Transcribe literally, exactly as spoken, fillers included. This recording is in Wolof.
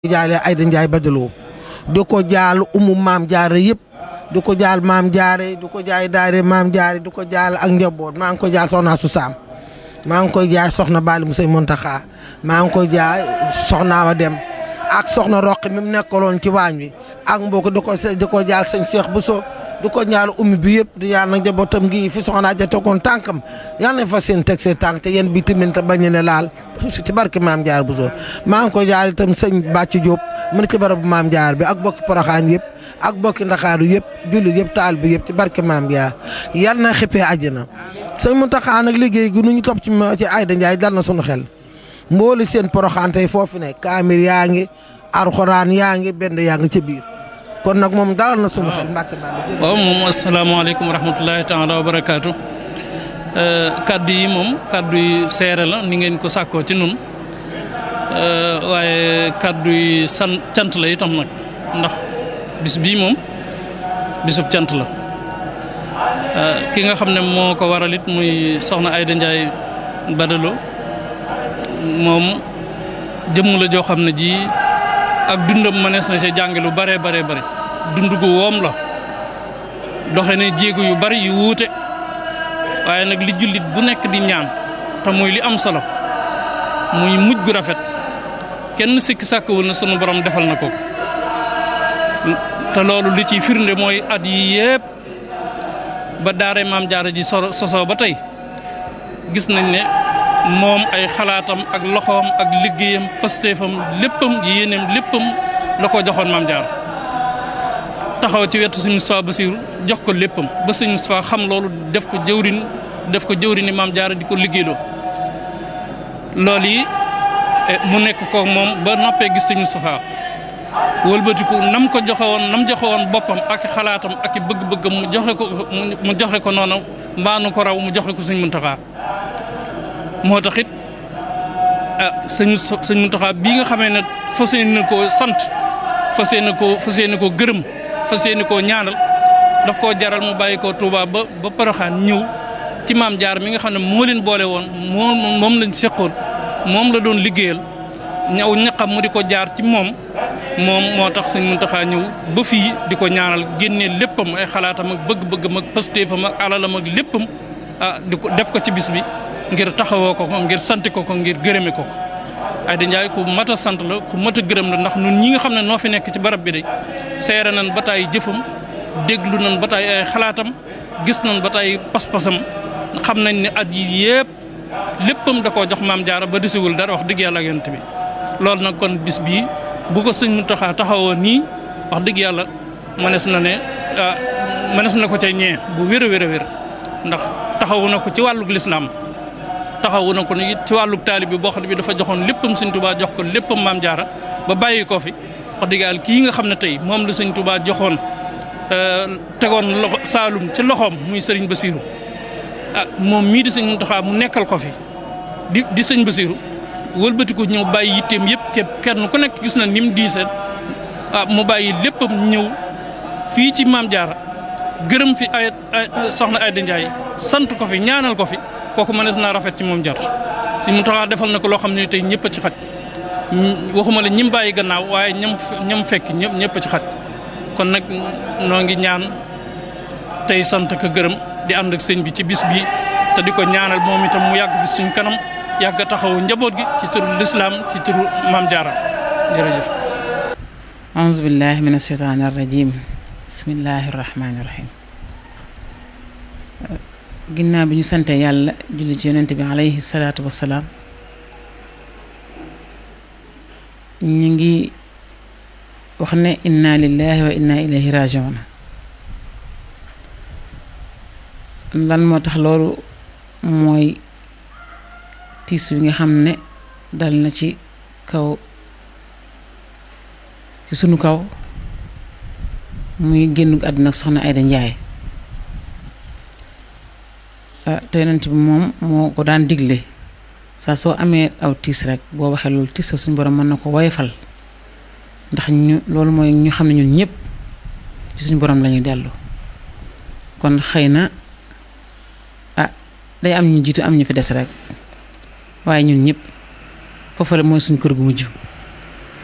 jaale Aïda Ndiaye Badaloo di ko jaal umu maam jaare yëpp di ko jaal maam jaare di ko jaay daare maam jaare di ko jaal ak njaboot maa ngi ko jaal soxna su saam maa ngi koy jaay soxna Bali mu sëñ Muntaxa maa ngi koy jaay soxna wa dem ak soxna Roqi mi mu nekkaloon ci waañ wi ak mbokk di ko di ko jaal sëñ Cheikh Bousso di ko ñaal ummi bi yëpp di ñaan nag njabootam gi fi soxna ja tegoon tànkam yal nañ fa seen teg seen tànk te yéen bi tamit te bañ ne laal ci barke maam jaar Bousso maa ngi ko jaal itam sëñ Bàcc Diop mu ne ci barabu maam jaar bi ak bokki Poroxaan yëpp ak bokki Ndakaaru yëpp jullit yëpp taal bi yëpp ci barke maam jaar yal na xippee àjjana sëñ Muntaxa nag liggéey gi nu ñu topp ci ci Aïda Ndiaye dal na sunu xel mbooli seen Poroxaan tey foofu ne kaamir yaa ngi alxuraan yaa ngi benn yaa ngi ci biir kon nag moom dalal na sunu xel Mbàkke Balla. waaw moom asalaamaaleykum wa rahmatulahi taala wa barakaatu kaddu yi moom kaddu yi seere la ni ngeen ko sàkkoo ci nun waaye kaddu yi san cant la itam nag ndax bis bii moom bisub cant la ki nga xam ne moo ko waral it muy soxna Aïda Ndiaye Badaloo moom jëmm la joo xam ne ji ak dundam mënees na ci jànge lu bare bare bare dund gu woom la doxe ne jéego yu bari yu wuute waaye nag li jullit bu nekk di ñaan te muy li am solo muy mujj gu rafet kenn sikki sàkkawul na sunu borom defal na ko te loolu li ciy firnde mooy at yi yépp ba daare maam jaara ji so sosoo ba tey gis nañ ne moom ay xalaatam ak loxoom ak liggéeyam pastéefam léppam yéeneem léppam la ko joxoon maam jaar taxaw ci wetu sëñ Moustapha Bassirou jox ko léppam ba sëñ Moustapha xam loolu def ko jëwrin def ko jëwrini maam jaar di ko liggéeyloo loolu yi mu nekk ko moom ba noppee gis sëñ Moustapha wëlbatiku nam ko joxe woon nam joxe woon boppam ak xalaatam ak bëgg-bëggam mu joxe ko mu joxe ko noonu mbaanu ko raw mu joxe ko sëñ Muntaxa moo tax it ah sëñ sëñ Muntaxa bii nga xamee ne fas yéene koo sant fas yéene koo fas yéene koo gërëm fas yéene koo ñaanal daf koo jaral mu bàyyi koo Touba ba ba Poroxaan ñëw ci maam jaar mi nga xam ne moo leen boole woon moom moom lañ seqoon moom la doon liggéeyal ñaw ñaqam mu di ko jaar ci moom moom moo tax sëñ Muntaxa ñëw ba fii di ko ñaanal génnee léppam ay xalaatam ak bëgg-bëggam ak pastéefam ak alalam ak léppam ah di ko def ko ci bis bi. ngir taxawoo ko ko ngir sant ko ko ngir gërëme ko ko Aïda Ndiaye ku mat a sant la ku mat a gërëm la ndax ñun ñi nga xam ne noo fi nekk ci barab bi de seere nañ ba taay jëfam déglu nañ ba taay ay xalaatam gis nañ ba taay pas-pasam xam nañ ne at yi yëpp léppam da koo jox maam jaara ba desiwul dara wax dëgg yàlla ak yonent bi loolu nag kon bis bii bu ko sëñ Muntaxa taxawoo nii wax dëgg yàlla mënees na ne mënees na ko ca ñee bu wér a wér a wér ndax taxawu na ko ci wàllug lislaam taxawu na ko it ci wàllu taalib bi boo xam ne bi dafa joxoon léppam sëñ Touba jox ko léppam maam jaara ba bàyyi ko fi wax dëgg yàlla kii nga xam ne tey moom la sëñ Touba joxoon tegoon loxo Saalum ci loxoom muy sëriñ Bassirou ah moom mii di sëñ Muntaxa mu nekkal ko fi di di sëñ Bassirou wëlbati ko ñëw bàyyi yitteem yëpp képp kenn ku nekk gis na ni mu diisee ah mu bàyyi léppam ñëw fii ci maam jaara gërëm fi ay soxna Aïda Ndiaye sant ko fi ñaanal ko fi kooku mënees naa rafet ci moom jot si mu taxaa defal na ko loo xam ne tey ñëpp a ci xaj waxuma la ñim bàyyi gannaaw waaye ñam ñam fekk ñëpp ñëpp a ci xaj kon nag noo ngi ñaan tey sant ko gërëm di ànd ak sëñ bi ci bis bii te di ko ñaanal moom itam mu yàgg fi suñ kanam yàgg a taxawu njaboot gi ci turu lislaam ci turu maam jaara jërëjëf aouzu billahi min asheytaani arrajim bismillahi rahmaani rahim ginnaaw bi ñu sante yàlla julli ci yonent bi alayhi salaatu wassalaam ñu ngi wax ne inna lillahi wa inna ilayhi rajiun lan moo tax loolu mooy tiis wi nga xam ne dal na ci kaw ci sunu kaw muy génn àdduna soxna Aïda Ndiaye te yonent bi moom moo ko daan digle saa soo amee aw tiis rek boo waxee loolu tiis suñu borom mën na ko woyofal ndax ñu loolu mooy ñu xam ne ñun ñëpp ci suñu borom lañuy dellu kon xëy na ah day am ñu jiitu am ñu fi des rek waaye ñun ñëpp foofu la mooy suñu kër gu mujj